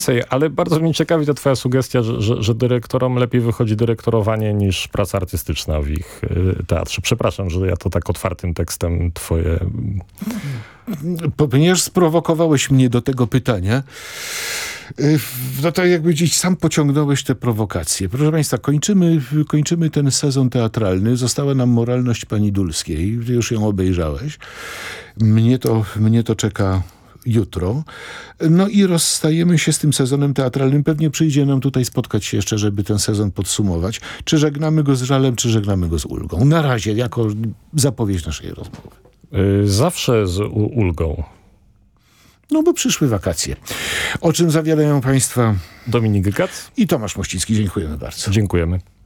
Ale bardzo mnie ciekawi ta twoja sugestia, że dyrektorom lepiej wychodzi dyrektorowanie niż praca artystyczna w ich teatrze. Przepraszam, że ja to tak otwartym tekstem twoje... Ponieważ sprowokowałeś mnie do tego pytania, no to jakby gdzieś sam pociągnąłeś te prowokacje. Proszę Państwa, kończymy ten sezon teatralny. Została nam Moralność pani Dulskiej. Ty już ją obejrzałeś. Mnie to czeka jutro. No i rozstajemy się z tym sezonem teatralnym. Pewnie przyjdzie nam tutaj spotkać się jeszcze, żeby ten sezon podsumować. Czy żegnamy go z żalem, czy żegnamy go z ulgą? Na razie, jako zapowiedź naszej rozmowy. Zawsze z ulgą. No bo przyszły wakacje. O czym zawiadają Państwa Dominik Gac. i Tomasz Mościcki. Dziękujemy bardzo. Dziękujemy.